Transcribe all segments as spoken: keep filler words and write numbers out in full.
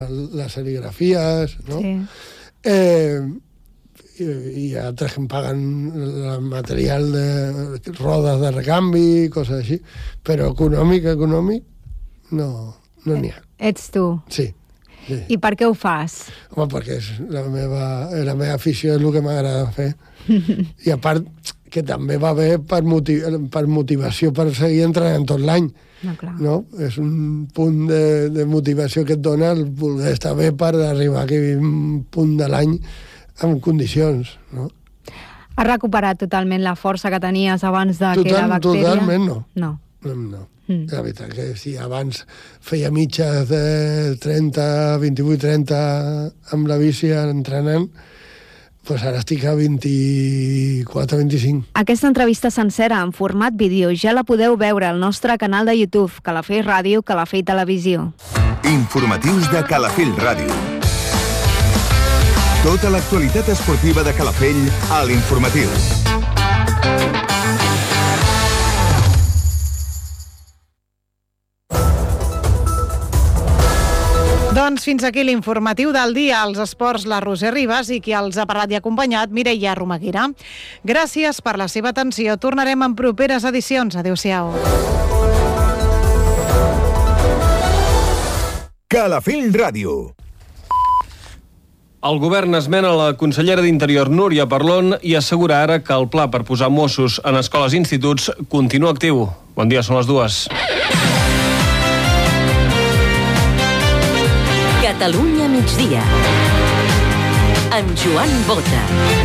les serigrafies, no? Sí. Eh, i, i altres que em paguen el material de rodes de recanvi, coses així, però econòmic, econòmic, no no n'hi ha. Ets tu. Sí. Sí. I per què ho fas? Home, perquè és la meva, la meva afició, és el que m'agrada fer. I a part, que també va bé per, motiv per motivació per seguir entrenant tot l'any. No, clar. No? És un punt de, de motivació que et dona el voler estar bé per arribar a aquell punt de l'any en condicions, no? Has recuperat totalment la força que tenies abans de Total, que la bactèria? Totalment no. No. No, no. Mm. La veritat que si abans feia mitges de trenta, vint-i-vuit trenta amb la bici entrenant, doncs ara estic a vint-i-quatre vint-i-cinc. Aquesta entrevista sencera en format vídeo ja la podeu veure al nostre canal de YouTube, Calafell Ràdio, Calafell Televisió. Informatius de Calafell Ràdio. Tota l'actualitat esportiva de Calafell a l'Informatiu. Doncs fins aquí l'informatiu del dia, als esports, la Roser Ribas, i qui els ha parlat i acompanyat, Mireia Romaguera. Gràcies per la seva atenció. Tornarem en properes edicions. Adéu-siau. Calafell Ràdio. El govern esmena la consellera d'Interior, Núria Parlon, i assegura ara que el pla per posar Mossos en escoles i instituts continua actiu. Bon dia, són les dues. Catalunya migdia. Amb Joan Bota.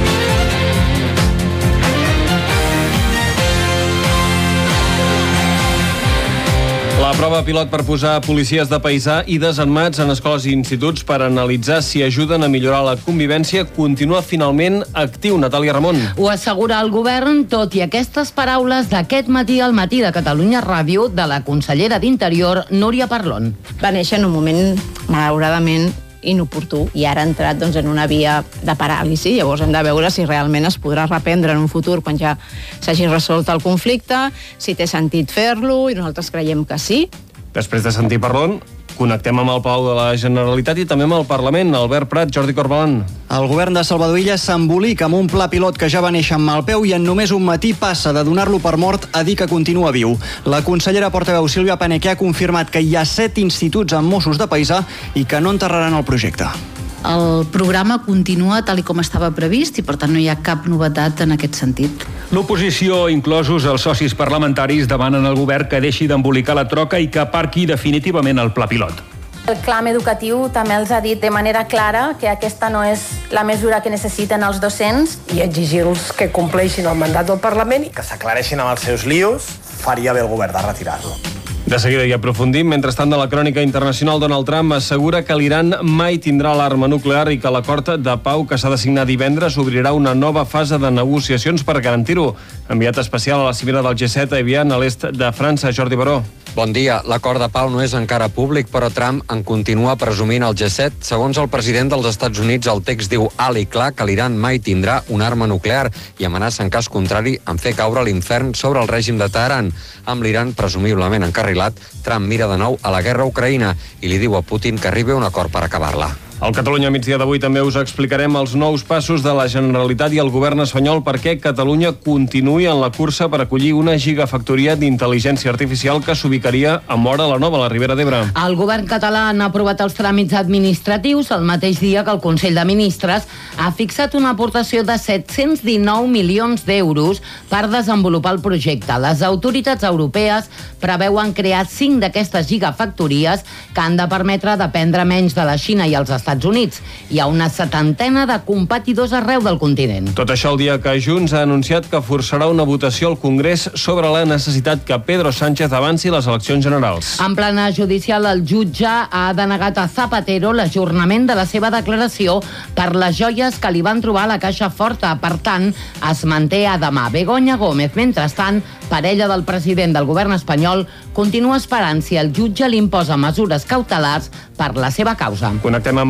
La prova pilot per posar policies de paisà i desenmats en escoles i instituts per analitzar si ajuden a millorar la convivència continua finalment actiu. Natàlia Ramon. Ho assegura el govern, tot i aquestes paraules d'aquest matí al Matí de Catalunya Ràdio de la consellera d'Interior, Núria Parlon. Va néixer en un moment, malauradament, inoportú, i ara ha entrat doncs, en una via de paràlisi. Llavors hem de veure si realment es podrà reprendre en un futur quan ja s'hagi resolt el conflicte, si té sentit fer-lo, i nosaltres creiem que sí. Després de sentir Parlon, connectem amb el Palau de la Generalitat i també amb el Parlament. Albert Prat, Jordi Corbalan. El govern de Salvador Illa s'embolica amb un pla pilot que ja va néixer amb mal peu i en només un matí passa de donar-lo per mort a dir que continua viu. La consellera portaveu Sílvia Paneque ha confirmat que hi ha set instituts amb Mossos de paisà i que no enterraran el projecte. El programa continua tal com estava previst i, per tant, no hi ha cap novetat en aquest sentit. L'oposició, inclosos els socis parlamentaris, demanen al govern que deixi d'embolicar la troca i que aparqui definitivament el pla pilot. El clam educatiu també els ha dit de manera clara que aquesta no és la mesura que necessiten els docents. I exigir-los que compleixin el mandat del Parlament i que s'aclareixin amb els seus líos, faria bé el govern de retirar-lo. De seguida hi aprofundim. Mentrestant, de la crònica internacional, Donald Trump assegura que l'Iran mai tindrà l'arma nuclear i que l'acord de pau que s'ha de signar divendres obrirà una nova fase de negociacions per garantir-ho. Enviat especial a la cimera del G set a Evian, a l'est de França, Jordi Baró. Bon dia. L'acord de pau no és encara públic, però Trump en continua presumint al G set. Segons el president dels Estats Units, el text diu alt i clar que l'Iran mai tindrà una arma nuclear i amenaça, en cas contrari, en fer caure l'infern sobre el règim de Teheran. Amb l'Iran presumiblement encarrilat, Trump mira de nou a la guerra a Ucraïna i li diu a Putin que arribi a un acord per acabar-la. Al Catalunya migdia d'avui també us explicarem els nous passos de la Generalitat i el govern espanyol perquè Catalunya continuï en la cursa per acollir una gigafactoria d'intel·ligència artificial que s'ubicaria a Móra la Nova, a la Ribera d'Ebre. El govern català ha aprovat els tràmits administratius el mateix dia que el Consell de Ministres ha fixat una aportació de set-cents dinou milions d'euros per desenvolupar el projecte. Les autoritats europees preveuen crear cinc d'aquestes gigafactories que han de permetre dependre menys de la Xina i els Estats Units. Hi ha una setantena de competidors arreu del continent. Tot això el dia que Junts ha anunciat que forçarà una votació al Congrés sobre la necessitat que Pedro Sánchez avanci les eleccions generals. En plena judicial, el jutge ha denegat a Zapatero l'ajornament de la seva declaració per les joies que li van trobar a la Caixa Forta. Per tant, es manté a demà. Begoña Gómez, mentrestant, parella del president del govern espanyol, continua esperant si el jutge li imposa mesures cautelars per la seva causa. Connectem amb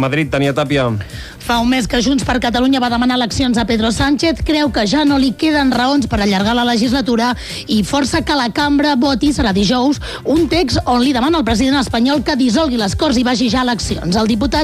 Madrid, Tania Tàpia. Fa un mes que Junts per Catalunya va demanar eleccions a Pedro Sánchez, creu que ja no li queden raons per allargar la legislatura i força que la cambra voti, serà dijous, un text on li demana al president espanyol que dissolgui les Corts i vagi ja a eleccions. El diputat